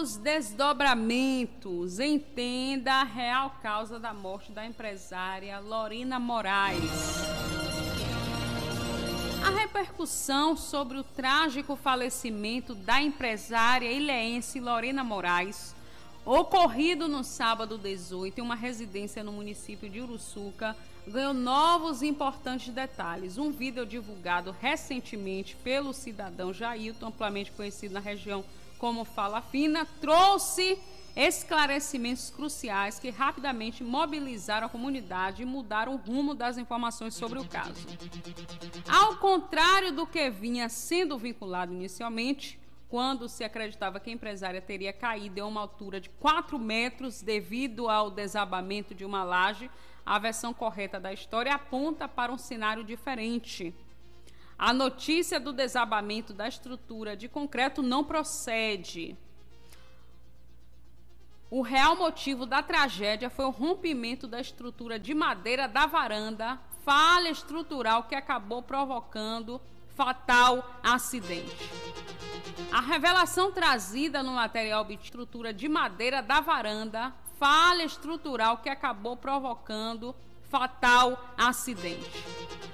Os desdobramentos, entenda a real causa da morte da empresária Lorena Moraes. A repercussão sobre o trágico falecimento da empresária ilhéense Lorena Moraes, ocorrido no sábado 18 em uma residência no município de Uruçuca, ganhou novos e importantes detalhes. Um vídeo divulgado recentemente pelo cidadão Jailton, amplamente conhecido na região como Fala Fina, trouxe esclarecimentos cruciais que rapidamente mobilizaram a comunidade e mudaram o rumo das informações sobre o caso. Ao contrário do que vinha sendo vinculado inicialmente, quando se acreditava que a empresária teria caído em uma altura de 4 metros devido ao desabamento de uma laje, a versão correta da história aponta para um cenário diferente. A notícia do desabamento da estrutura de concreto não procede. O real motivo da tragédia foi o rompimento da estrutura de madeira da varanda, falha estrutural que acabou provocando fatal acidente. A revelação trazida no material de estrutura de madeira da varanda, falha estrutural que acabou provocando fatal acidente.